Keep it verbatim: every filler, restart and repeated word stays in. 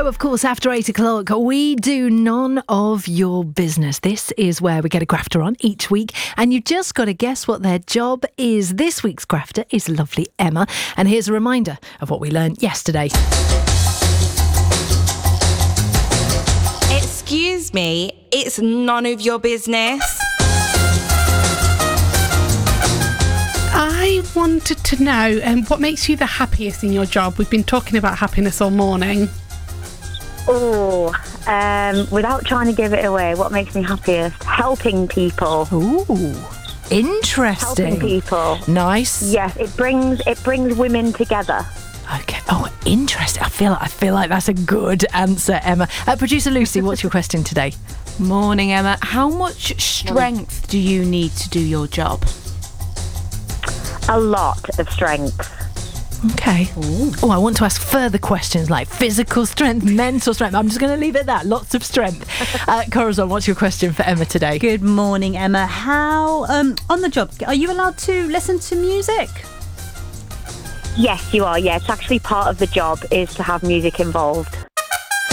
So, of course, after eight o'clock, we do none of your business. This is where we get a grafter on each week, and you've just got to guess what their job is. This week's grafter is lovely Emma, and here's a reminder of what we learned yesterday. Excuse me, it's none of your business. I wanted to know um, what makes you the happiest in your job. We've been talking about happiness all morning. Oh, um, without trying to give it away, what makes me happiest? Helping people. Ooh, interesting. Helping people. Nice. Yes, it brings it brings women together. Okay. Oh, interesting. I feel I feel like that's a good answer, Emma. Uh, Producer Lucy, what's your question today? Morning, Emma. How much strength do you need to do your job? A lot of strength. Okay. Oh, I want to ask further questions like physical strength, mental strength. I'm just going to leave it at that. Lots of strength. Uh, Corazon, what's your question for Emma today? Good morning, Emma. How, um, on the job, are you allowed to listen to music? Yes, you are. Yeah, it's actually part of the job is to have music involved.